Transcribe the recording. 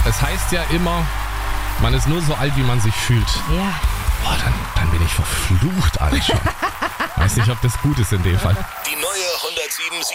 Es heißt ja immer, man ist nur so alt, wie man sich fühlt. Ja. Boah, dann bin ich verflucht alt schon. Weiß nicht, ob das gut ist in dem Fall. Die neue 107.7